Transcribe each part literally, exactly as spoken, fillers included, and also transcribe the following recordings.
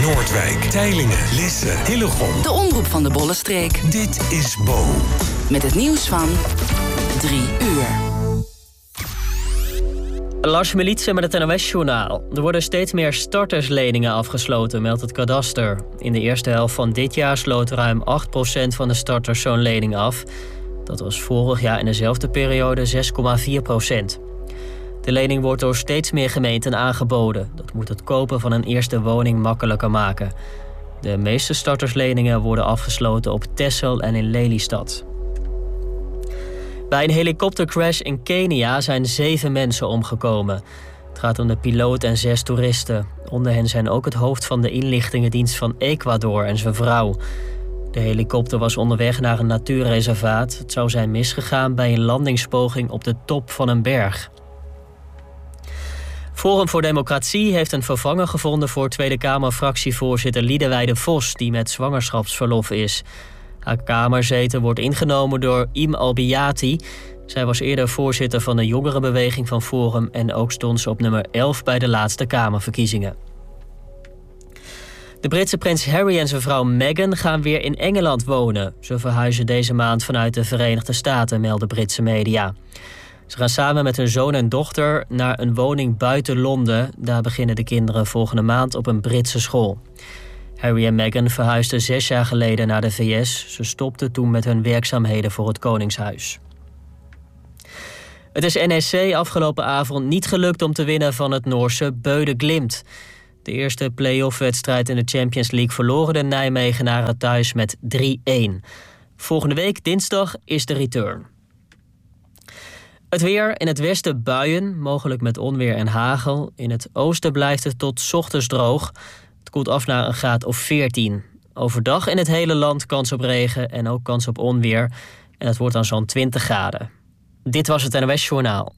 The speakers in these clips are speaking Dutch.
Noordwijk, Teylingen, Lisse, Hillegom. De omroep van de Bollenstreek. Dit is Bo. Met het nieuws van drie uur. Lars Militsen met het N O S-journaal. Er worden steeds meer startersleningen afgesloten, meldt het kadaster. In de eerste helft van dit jaar sloot ruim acht procent van de starters zo'n lening af. Dat was vorig jaar in dezelfde periode zes komma vier procent. De lening wordt door steeds meer gemeenten aangeboden. Dat moet het kopen van een eerste woning makkelijker maken. De meeste startersleningen worden afgesloten op Texel en in Lelystad. Bij een helikoptercrash in Kenia zijn zeven mensen omgekomen. Het gaat om de piloot en zes toeristen. Onder hen zijn ook het hoofd van de inlichtingendienst van Ecuador en zijn vrouw. De helikopter was onderweg naar een natuurreservaat. Het zou zijn misgegaan bij een landingspoging op de top van een berg. Forum voor Democratie heeft een vervanger gevonden voor Tweede Kamer-fractievoorzitter Liedewijde Vos, die met zwangerschapsverlof is. Haar kamerzetel wordt ingenomen door Im Albiati. Zij was eerder voorzitter van de jongerenbeweging van Forum en ook stond ze op nummer elf bij de laatste Kamerverkiezingen. De Britse prins Harry en zijn vrouw Meghan gaan weer in Engeland wonen. Ze verhuizen deze maand vanuit de Verenigde Staten, melden Britse media. Ze gaan samen met hun zoon en dochter naar een woning buiten Londen. Daar beginnen de kinderen volgende maand op een Britse school. Harry en Meghan verhuisden zes jaar geleden naar de V S. Ze stopten toen met hun werkzaamheden voor het Koningshuis. Het is N E C afgelopen avond niet gelukt om te winnen van het Noorse Bøde Glimt. De eerste play-off-wedstrijd in de Champions League verloren de Nijmegenaren thuis met drie-een. Volgende week, dinsdag, is de return. Het weer, in het westen buien, mogelijk met onweer en hagel. In het oosten blijft het tot 's ochtends droog. Het koelt af naar een graad of veertien. Overdag in het hele land kans op regen en ook kans op onweer. En het wordt dan zo'n twintig graden. Dit was het N O S-journaal.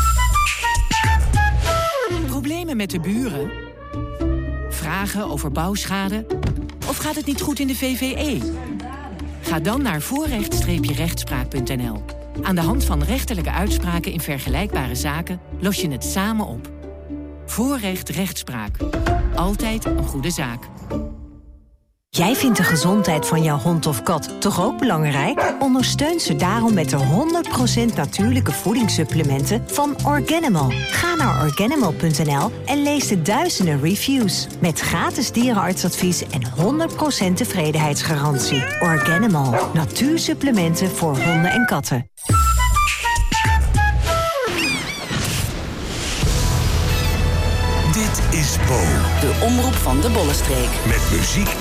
Problemen met de buren? Vragen over bouwschade? Of gaat het niet goed in de V V E? Ga dan naar voorrecht-rechtspraak punt n l. Aan de hand van rechterlijke uitspraken in vergelijkbare zaken los je het samen op. Voorrecht rechtspraak. Altijd een goede zaak. Jij vindt de gezondheid van jouw hond of kat toch ook belangrijk? Ondersteun ze daarom met de honderd procent natuurlijke voedingssupplementen van Organimal. Ga naar organimal punt n l en lees de duizenden reviews. Met gratis dierenartsadvies en honderd procent tevredenheidsgarantie. Organimal. Natuursupplementen voor honden en katten. Dit is Bo. De omroep van de Bollenstreek. Met muziek